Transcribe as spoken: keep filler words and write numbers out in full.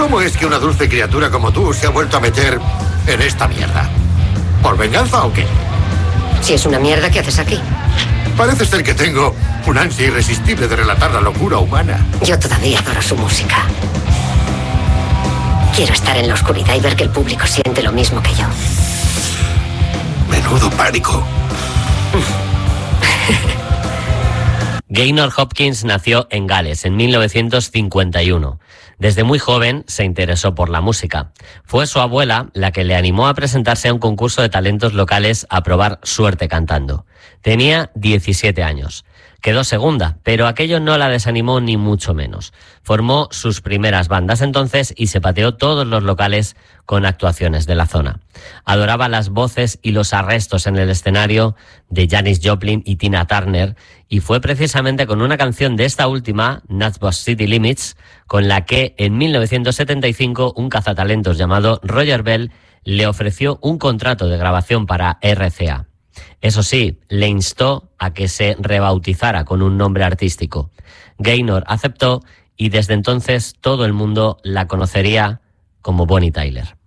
¿Cómo es que una dulce criatura como tú se ha vuelto a meter en esta mierda? ¿Por venganza o qué? Si es una mierda, ¿qué haces aquí? Parece ser que tengo un ansia irresistible de relatar la locura humana. Yo todavía adoro su música. Quiero estar en la oscuridad y ver que el público siente lo mismo que yo. Menudo pánico. Gaynor Hopkins nació en Gales en mil novecientos cincuenta y uno. Desde muy joven se interesó por la música. Fue su abuela la que le animó a presentarse a un concurso de talentos locales a probar suerte cantando. Tenía diecisiete años. Quedó segunda, pero aquello no la desanimó ni mucho menos. Formó sus primeras bandas entonces y se pateó todos los locales con actuaciones de la zona. Adoraba las voces y los arrestos en el escenario de Janis Joplin y Tina Turner, y fue precisamente con una canción de esta última, Natchez City Limits, con la que en mil novecientos setenta y cinco un cazatalentos llamado Roger Bell le ofreció un contrato de grabación para R C A. Eso sí, le instó a que se rebautizara con un nombre artístico. Gaynor aceptó y desde entonces todo el mundo la conocería como Bonnie Tyler.